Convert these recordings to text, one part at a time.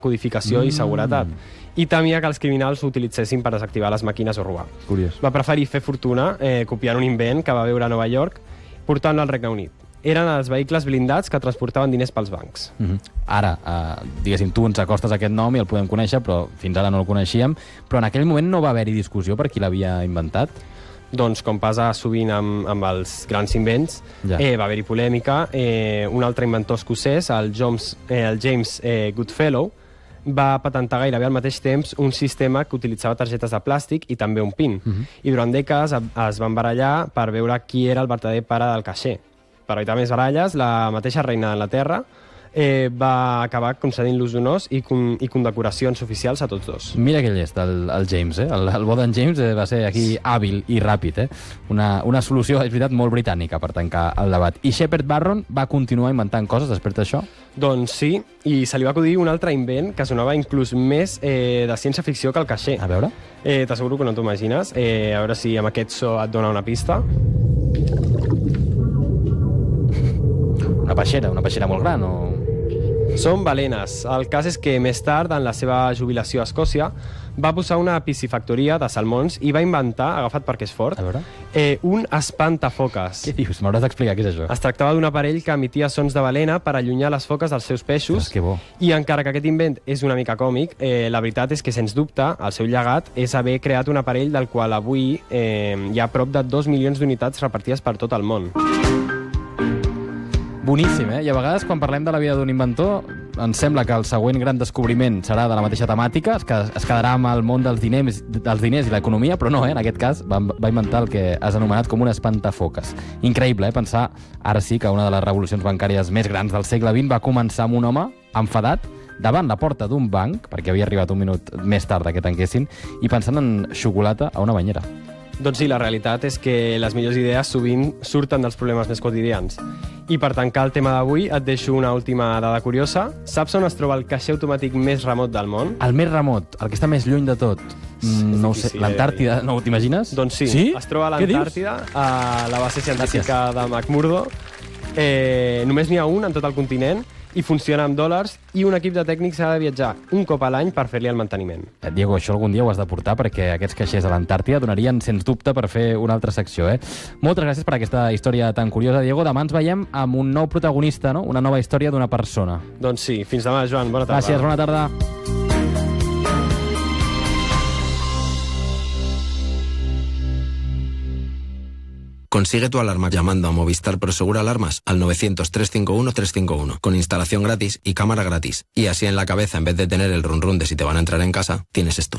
codificació i seguretat, i temia que els criminals ho utilitzessin per desactivar les màquines o robar. Curiós. Va preferir fer fortuna copiant un invent que va veure a Nova York, portant-lo al Regne Unit. Eren els vehicles blindats que transportaven diners pels bancs. Ara, diguéssim, tu ens acostes a aquest nom i el podem conèixer, però fins ara no el coneixíem, però en aquell moment no va haver-hi discussió per qui l'havia inventat? Doncs, com passa sovint amb els grans invents, va haver-hi polèmica. Un altre inventor escocès, el James Goodfellow, va patentar gairebé al mateix temps un sistema que utilitzava targetes de plàstic i també un PIN. I durant dècades es van barallar per veure qui era el verdader pare del caixer. Per evitar més baralles, la mateixa reina d'Anglaterra va acabar concedint l'ús d'honors i condecoracions oficials a tots dos. Mira que llest, el James, el bo d'en James va ser aquí hàbil i ràpid, una solució, és veritat, molt britànica per tancar el debat. I Shepard Barron va continuar inventant coses després d'això? Doncs sí, i se li va acudir un altre invent que sonava inclús més de ciència-ficció que el caixer. A veure? T'asseguro que no t'ho imagines. A veure si amb aquest so et dona una pista. Una peixera molt gran, o...? Són balenes. El cas és que més tard, en la seva jubilació a Escòcia, va posar una piscifactoria de salmons i va inventar, agafat perquè és fort, un espantafoques. Què dius? M'hauràs d'explicar què és això. Es tractava d'un aparell que emetia sons de balena per allunyar les foques dels seus peixos. Que bo. I encara que aquest invent és una mica còmic, la veritat és que, sens dubte, el seu llegat és haver creat un aparell del qual avui hi ha prop de 2 milions d'unitats repartides per tot el món. Boníssim, I a vegades, quan parlem de la vida d'un inventor, ens sembla que el següent gran descobriment serà de la mateixa temàtica, es quedarà amb el món dels diners i l'economia, però no, en aquest cas va inventar el que has anomenat com un espantafoques. Increïble, pensar, ara sí, que una de les revolucions bancàries més grans del segle XX va començar amb un home enfadat davant la porta d'un banc, perquè havia arribat un minut més tard que tanquessin, i pensant en xocolata a una banyera. Doncs sí, la realitat és que les millors idees sovint surten dels problemes més quotidians. I per tancar el tema d'avui et deixo una última dada curiosa. Saps on es troba el caixer automàtic més remot del món? El més remot, el que està més lluny de tot. No ho sé, l'Antàrtida, no t'imagines? Doncs sí, es troba a l'Antàrtida, a la base científica de McMurdo. Només n'hi ha un en tot el continent i funciona amb dòlars, i un equip de tècnics ha de viatjar un cop a l'any per fer-li el manteniment. Diego, això algun dia ho has de portar, perquè aquests caixers a l'Antàrtida donarien, sens dubte, per fer una altra secció. Moltes gràcies per aquesta història tan curiosa, Diego. Demà ens veiem amb un nou protagonista, no? Una nova història d'una persona. Doncs sí, fins demà, Joan. Bona tarda. Gràcies, bona tarda. Consigue tu alarma llamando a Movistar Prosegur Alarmas al 900-351-351 con instalación gratis y cámara gratis. Y así en la cabeza, en vez de tener el run run de si te van a entrar en casa, tienes esto.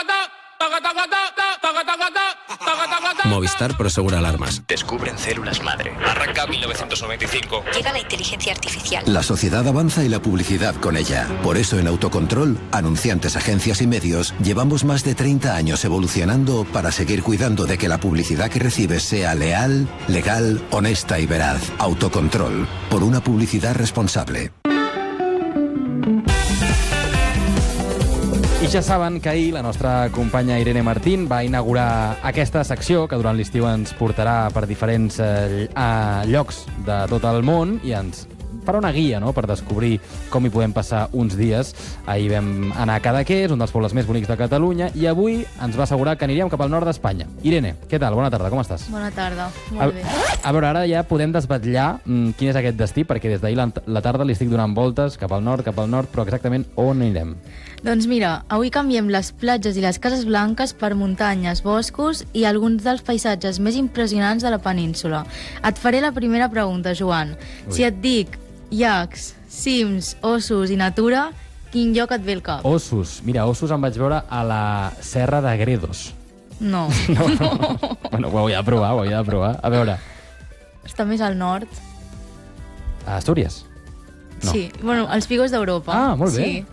Movistar Prosegur Alarmas. Descubren células madre. Arranca 1995. Llega la inteligencia artificial. La sociedad avanza y la publicidad con ella. Por eso en Autocontrol, anunciantes, agencias y medios, llevamos más de 30 años evolucionando para seguir cuidando de que la publicidad que recibes sea leal, legal, honesta y veraz. Autocontrol. Por una publicidad responsable. I ja saben que ahir la nostra companya Irene Martín va inaugurar aquesta secció que durant l'estiu ens portarà per diferents llocs de tot el món i ens farà una guia, no?, per descobrir com hi podem passar uns dies. Ahir vam anar a Cadaqués, un dels pobles més bonics de Catalunya, i avui ens va assegurar que aniríem cap al nord d'Espanya. Irene, què tal? Bona tarda, com estàs? Bona tarda, molt bé. A veure, ara ja podem desvetllar quin és aquest destí, perquè des d'ahir la tarda li estic donant voltes cap al nord, però exactament on anirem? Doncs mira, avui canviem les platges i les cases blanques per muntanyes, boscos i alguns dels paisatges més impressionants de la península. Et faré la primera pregunta, Joan. Si et dic llacs, cims, ossos i natura, quin lloc et ve al cap? Ossos. Mira, ossos em vaig veure a la Serra de Gredos. No. Bueno, ho havia de provar. A veure. Està més al nord. A Astúries? No. Sí, bueno, als Picos d'Europa. Ah, molt bé. Sí.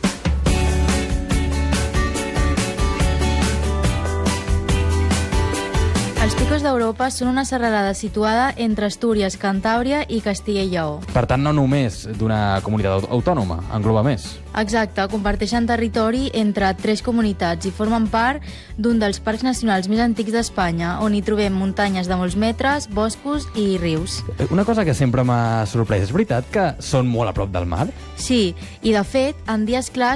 Els Picos d'Europa són una serralada situada entre Astúries, Cantàbria i Castilla i Lleó. Per tant, no només d'una comunitat autònoma, engloba més. Exacte, comparteixen territori entre 3 comunitats i formen part d'un dels parcs nacionals més antics d'Espanya, on hi trobem muntanyes de molts metres, boscos i rius. Una cosa que sempre m'ha sorprès, és veritat que són molt a prop del mar? Sí, i de fet, en dies clars